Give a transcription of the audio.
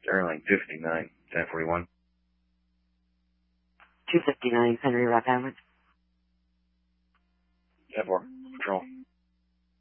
Sterling, 259, 1041. 259, Henry Rock Island. 10-4, control.